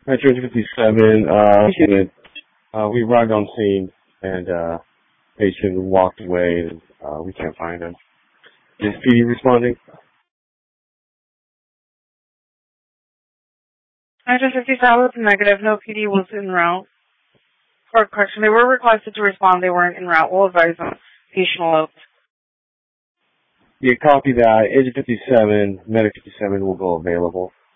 Metro 57, we arrived on scene and, patient walked away and, we can't find him. Is PD responding? Metro 57, negative. No PD was en route. Or correction, they were requested to respond. They weren't en route. We'll advise them. Patient alert. Yeah, copy that. Agent 57, Medic 57 will go available.